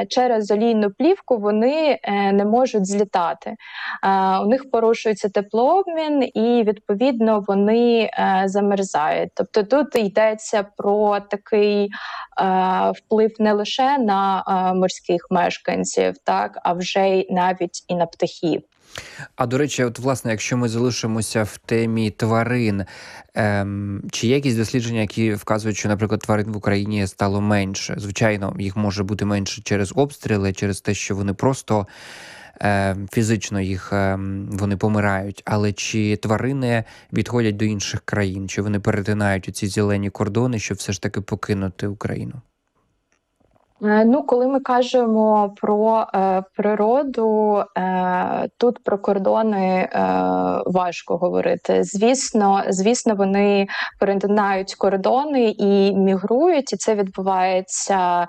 через олійну плівку вони не можуть злітати. У них порушується теплообмін і, відповідно, вони замерзають. Тобто тут йдеться про такий вплив не лише на морських мешканців, так, а вже й навіть і на птахів. А до речі, от власне, якщо ми залишимося в темі тварин, чи є якісь дослідження, які вказують, що, наприклад, тварин в Україні стало менше? Звичайно, їх може бути менше через обстріли, через те, що вони просто фізично вони помирають. Але чи тварини відходять до інших країн? Чи вони перетинають оці зелені кордони, щоб все ж таки покинути Україну? Коли ми кажемо про природу, тут про кордони важко говорити. Звісно, вони перетинають кордони і мігрують, і це відбувається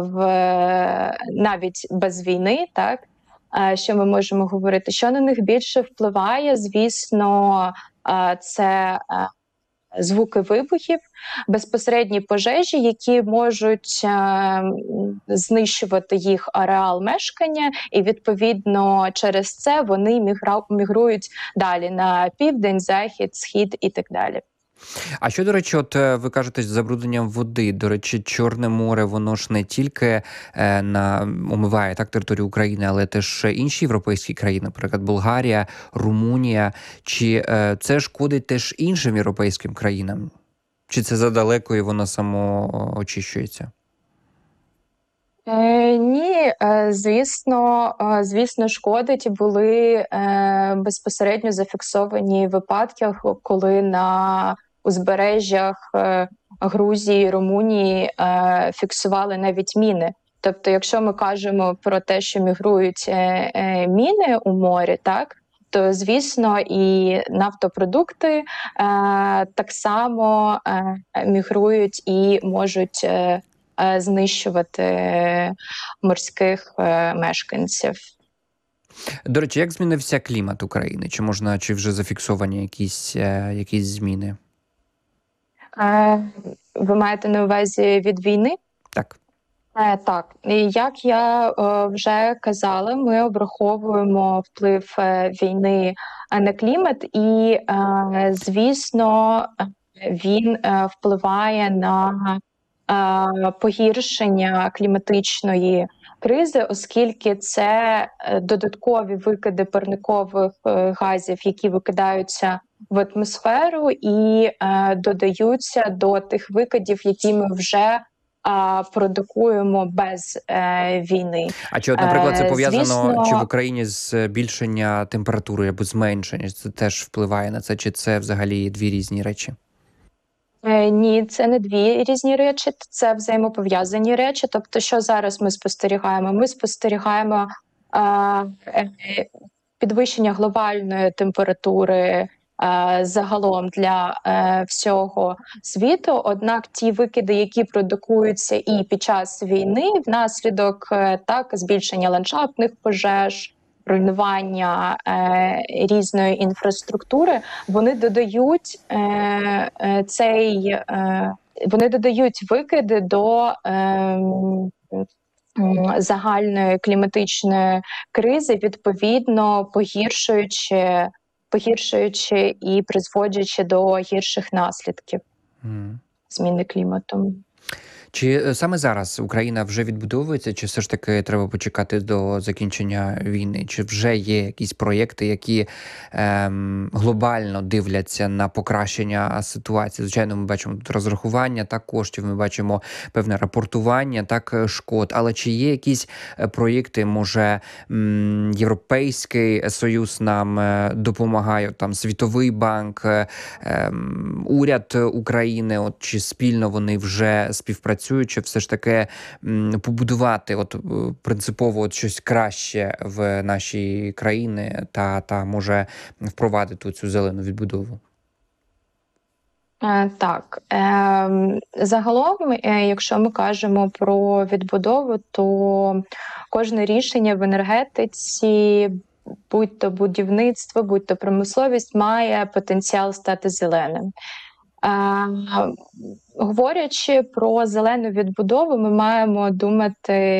навіть без війни, так? Що ми можемо говорити? Що на них більше впливає? Звісно, це звуки вибухів, безпосередні пожежі, які можуть знищувати їх ареал мешкання, і, відповідно, через це вони мігрують далі на південь, захід, схід і так далі. А що, до речі, от ви кажете, з забрудненням води, до речі, Чорне море, воно ж не тільки омиває так територію України, але теж інші європейські країни, наприклад, Болгарія, Румунія. Чи це шкодить теж іншим європейським країнам? Чи це задалеко і воно само очищується? Ні, звісно, шкодить. І були безпосередньо зафіксовані випадки, коли на узбережжях Грузії, Румунії фіксували навіть міни. Тобто, якщо ми кажемо про те, що мігрують міни у морі, так, то, звісно, і нафтопродукти так само мігрують і можуть знищувати морських мешканців. До речі, як змінився клімат України? Чи вже зафіксовані якісь зміни? Ви маєте на увазі від війни? Так. Так. Як я вже казала, ми обраховуємо вплив війни на клімат, і, звісно, він впливає на погіршення кліматичної кризи, оскільки це додаткові викиди парникових газів, які викидаються в атмосферу і додаються до тих викидів, які ми вже продукуємо без війни. А чи, наприклад, це пов'язано чи в Україні з збільшення температури або зменшення? Це теж впливає на це? Чи це взагалі дві різні речі? Ні, це не дві різні речі, це взаємопов'язані речі. Тобто, що зараз ми спостерігаємо? Ми спостерігаємо підвищення глобальної температури загалом для всього світу. Однак ті викиди, які продукуються і під час війни, внаслідок збільшення ландшафтних пожеж, руйнування різної інфраструктури, вони додають викиди до загальної кліматичної кризи, відповідно погіршуючи і призводячи до гірших наслідків зміни клімату. Чи саме зараз Україна вже відбудовується, чи все ж таки треба почекати до закінчення війни? Чи вже є якісь проєкти, які глобально дивляться на покращення ситуації? Звичайно, ми бачимо тут розрахування коштів, ми бачимо певне рапортування шкод. Але чи є якісь проєкти, може Європейський Союз нам допомагає, Світовий банк, уряд України, чи спільно вони вже співпрацюють? Чи все ж таки побудувати принципово щось краще в нашій країні та може впровадити цю зелену відбудову? Так. Загалом, якщо ми кажемо про відбудову, то кожне рішення в енергетиці, будь-то будівництво, будь-то промисловість, має потенціал стати зеленим. Говорячи про зелену відбудову, ми маємо думати